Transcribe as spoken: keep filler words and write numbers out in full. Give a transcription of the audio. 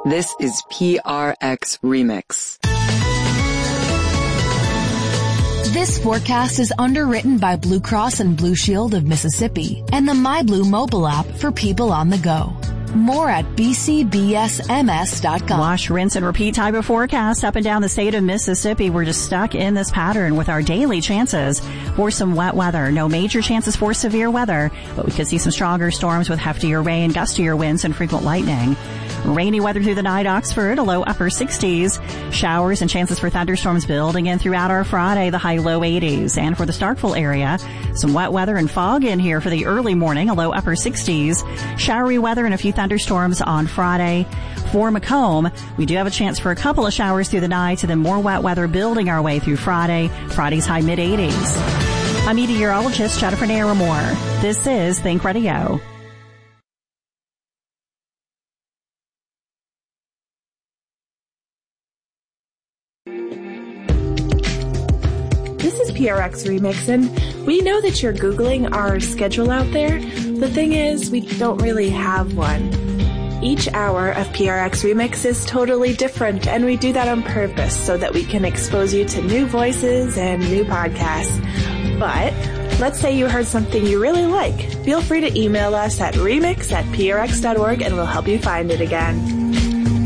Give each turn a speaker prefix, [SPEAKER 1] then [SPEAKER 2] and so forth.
[SPEAKER 1] This is P R X Remix.
[SPEAKER 2] This forecast is underwritten by Blue Cross and Blue Shield of Mississippi and the MyBlue mobile app for people on the go. More at b c b s m s dot com.
[SPEAKER 3] Wash, rinse, and repeat type of forecast up and down the state of Mississippi. We're just stuck in this pattern with our daily chances for some wet weather. No major chances for severe weather, but we could see some stronger storms with heftier rain, gustier winds, and frequent lightning. Rainy weather through the night, Oxford, a low upper sixties. Showers and chances for thunderstorms building in throughout our Friday, the high low eighties. And for the Starkville area, some wet weather and fog in here for the early morning, a low upper sixties. Showery weather and a few thunderstorms on Friday. For Macomb, we do have a chance for a couple of showers through the night, and then more wet weather building our way through Friday. Friday's high mid eighties. I'm meteorologist Jennifer Naramore. This is Think Radio.
[SPEAKER 4] This is P R X Remix, and we know that you're Googling our schedule out there. The thing is, we don't really have one. Each hour of P R X Remix is totally different, and we do that on purpose so that we can expose you to new voices and new podcasts. But let's say you heard something you really like. Feel free to email us at remix at p r x dot org, and we'll help you find it again.